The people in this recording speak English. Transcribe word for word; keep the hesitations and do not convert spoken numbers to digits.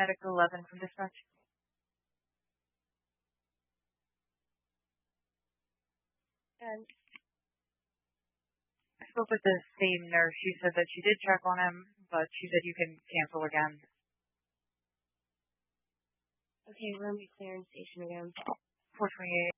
Medic eleven from dispatch. And I spoke with the same nurse. She said that she did check on him, but she said you can cancel again. Okay, we're going to be clearing station again. four twenty-eight.